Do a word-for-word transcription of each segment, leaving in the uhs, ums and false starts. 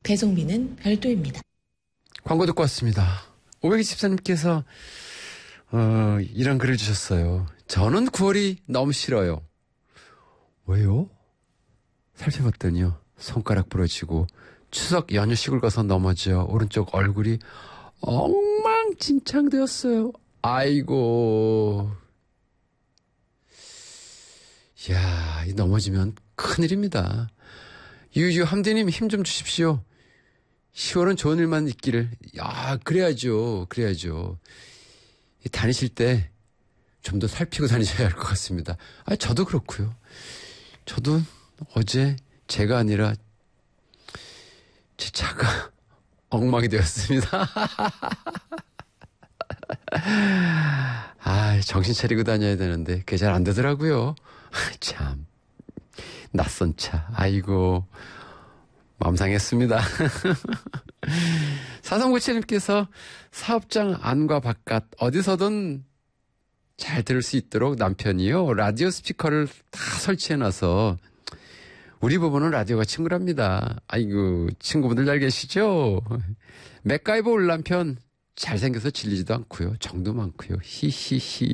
배송비는 별도입니다. 광고 듣고 왔습니다. 오백이십사 님께서 어, 이런 글을 주셨어요. 저는 구월이 너무 싫어요. 왜요? 살펴봤더니요. 손가락 부러지고 추석 연휴 시골 가서 넘어져 오른쪽 얼굴이 엉망진창 되었어요. 아이고. 이야, 이 넘어지면 큰일입니다. 유유 함디님 힘 좀 주십시오. 시월은 좋은 일만 있기를. 야, 그래야죠. 그래야죠. 다니실 때 좀 더 살피고 다니셔야 할 것 같습니다. 아, 저도 그렇고요. 저도 어제 제가 아니라 제 차가 엉망이 되었습니다. 아, 정신 차리고 다녀야 되는데 그게 잘 안 되더라고요. 참 낯선 차. 아이고 마음 상했습니다. 사삼구칠 님께서 사업장 안과 바깥 어디서든 잘 들을 수 있도록 남편이요 라디오 스피커를 다 설치해놔서 우리 부부는 라디오가 친구랍니다. 아이고 친구분들 잘 계시죠? 맥가이버 올 남편 잘생겨서 질리지도 않고요. 정도 많고요. 히히히.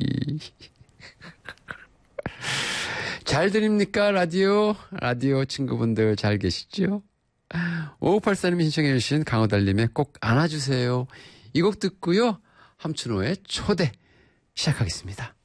잘 들립니까 라디오? 라디오 친구분들 잘 계시죠? 오오팔사 님이 신청해 주신 강호달님의 꼭 안아주세요. 이 곡 듣고요. 함춘호의 초대 시작하겠습니다.